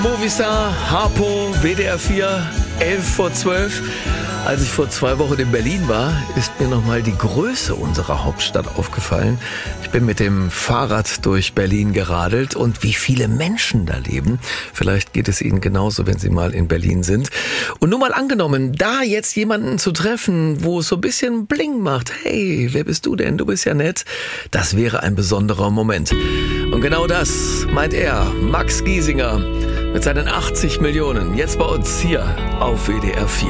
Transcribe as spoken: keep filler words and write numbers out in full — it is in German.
Movistar, Harpo, W D R vier, elf vor zwölf. Als ich vor zwei Wochen in Berlin war, ist mir nochmal die Größe unserer Hauptstadt aufgefallen. Ich bin mit dem Fahrrad durch Berlin geradelt und wie viele Menschen da leben. Vielleicht geht es Ihnen genauso, wenn Sie mal in Berlin sind. Und nur mal angenommen, da jetzt jemanden zu treffen, wo es so ein bisschen Bling macht. Hey, wer bist du denn? Du bist ja nett. Das wäre ein besonderer Moment. Und genau das meint er, Max Giesinger, mit seinen achtzig Millionen. Jetzt bei uns hier auf W D R vier.